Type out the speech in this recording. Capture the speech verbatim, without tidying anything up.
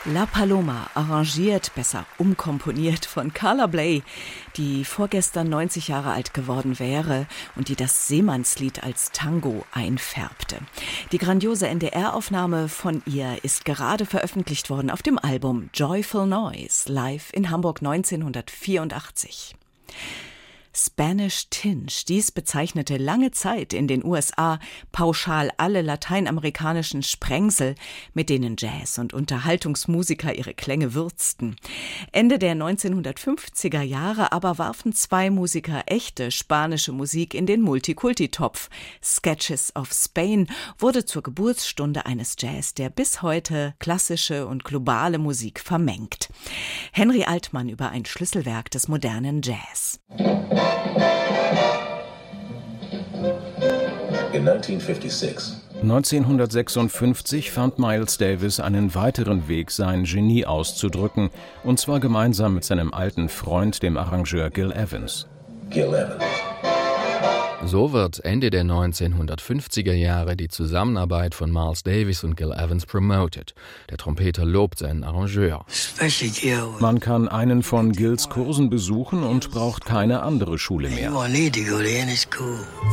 La Paloma, arrangiert, besser umkomponiert von Carla Bley, die vorgestern neunzig Jahre alt geworden wäre und die das Seemannslied als Tango einfärbte. Die grandiose N D R-Aufnahme von ihr ist gerade veröffentlicht worden auf dem Album Joyful Noise, live in Hamburg neunzehnhundertvierundachtzig. Spanish Tinge, dies bezeichnete lange Zeit in den U S A pauschal alle lateinamerikanischen Sprengsel, mit denen Jazz- und Unterhaltungsmusiker ihre Klänge würzten. Ende der neunzehnhundertfünfziger Jahre aber warfen zwei Musiker echte spanische Musik in den Multikulti-Topf. Sketches of Spain wurde zur Geburtsstunde eines Jazz, der bis heute klassische und globale Musik vermengt. Henry Altmann über ein Schlüsselwerk des modernen Jazz. neunzehnhundertsechsundfünfzig fand Miles Davis einen weiteren Weg, sein Genie auszudrücken, und zwar gemeinsam mit seinem alten Freund, dem Arrangeur Gil Evans. Gil Evans. So wird Ende der neunzehnhundertfünfziger Jahre die Zusammenarbeit von Miles Davis und Gil Evans promoted. Der Trompeter lobt seinen Arrangeur. Man kann einen von Gils Kursen besuchen und braucht keine andere Schule mehr.